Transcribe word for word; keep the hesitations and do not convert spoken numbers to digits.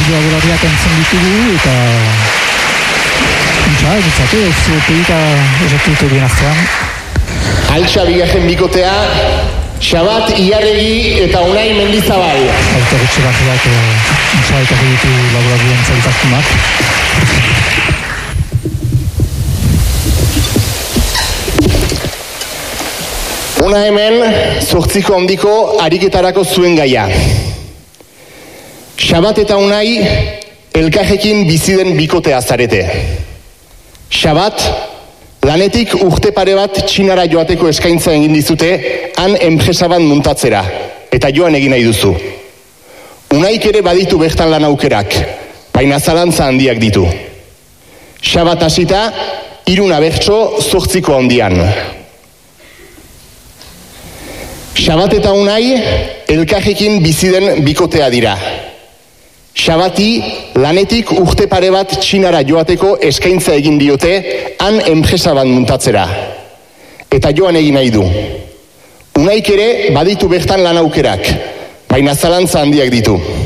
laborariak entzun ditugu, eta Untsa, egitzatu, ez zuetegita esatu dute bien aztean. Altxa bigarren bikotea, Xabat Iarregi eta Unai Mendizabal. Aurte gutxe batzuak untsa eta ditu laborarien zailtasunak. Una hemen, zortziko handiko ariketarako zuen gaia. Xabat eta Unai elkarrekin biziden bikotea zarete. Xabat, lanetik urte pare bat Txinara joateko eskaintza egin dizute, han enpresa bat muntatzera, eta joan egin nahi duzu. Unaik ere baditu bertan lan aukerak, baina zalantza handiak ditu. Xabat hasita, hiruna bertso zortziko handian. Xabat eta Unai elkarrekin biziden bikotea dira. Xabati lanetik urte pare bat Txinara joateko eskaintza egin diote, han enpresa bat muntatzera. Eta joan egin nahi du. Unaik ere baditu bertan lan aukerak, baina zalantza handiak ditu.